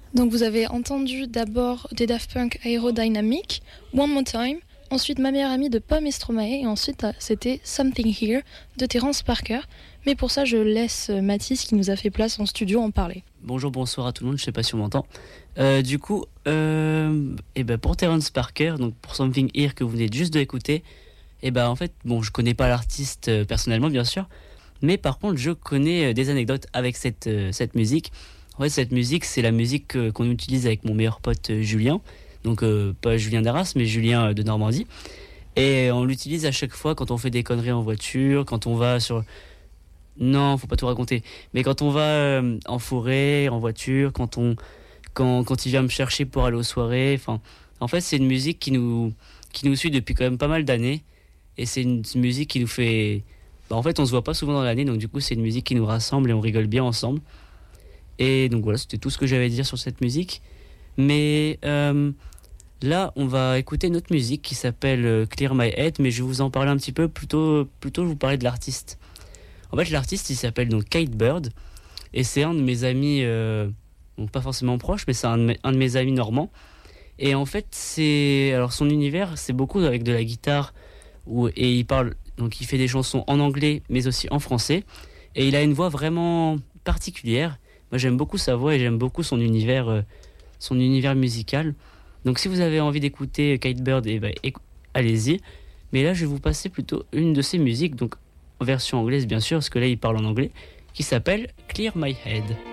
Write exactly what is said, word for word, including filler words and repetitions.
Donc vous avez entendu d'abord des Daft Punk Aerodynamic, One More Time, ensuite Ma meilleure amie de Pomme et Stromae, et ensuite c'était Something Here de Terence Parker. Mais pour ça, je laisse Mathis qui nous a fait place en studio en parler. Bonjour, bonsoir à tout le monde, je sais pas si on m'entend. Euh, du coup, euh, et ben pour Terence Parker, donc pour Something Here que vous venez juste d'écouter, et ben en fait, bon, je connais pas l'artiste euh, personnellement bien sûr, mais par contre, je connais euh, des anecdotes avec cette euh, cette musique. En fait, cette musique, c'est la musique euh, qu'on utilise avec mon meilleur pote euh, Julien, donc euh, pas Julien d'Arras, mais Julien euh, de Normandie, et on l'utilise à chaque fois quand on fait des conneries en voiture, quand on va sur Non, faut pas tout raconter. Mais quand on va euh, en forêt, en voiture, quand on, quand, quand il vient me chercher pour aller aux soirées, enfin, en fait, c'est une musique qui nous, qui nous suit depuis quand même pas mal d'années. Et c'est une, une musique qui nous fait, bah, en fait, on se voit pas souvent dans l'année, donc du coup, c'est une musique qui nous rassemble et on rigole bien ensemble. Et donc voilà, c'était tout ce que j'avais à dire sur cette musique. Mais euh, là, on va écouter une autre musique qui s'appelle euh, Clear My Head, mais je vais vous en parler un petit peu. Plutôt, plutôt, je vous parler de l'artiste. En fait, l'artiste, il s'appelle donc Kate Bird, et c'est un de mes amis, euh, donc pas forcément proche, mais c'est un de mes, un de mes amis normands. Et en fait, c'est, alors son univers, c'est beaucoup avec de la guitare, où, et il parle, donc il fait des chansons en anglais, mais aussi en français, et il a une voix vraiment particulière. Moi, j'aime beaucoup sa voix et j'aime beaucoup son univers, euh, son univers musical. Donc, si vous avez envie d'écouter Kate Bird, eh ben, éc- allez-y. Mais là, je vais vous passer plutôt une de ses musiques, donc en version anglaise bien sûr, parce que là il parle en anglais, qui s'appelle Clear My Head.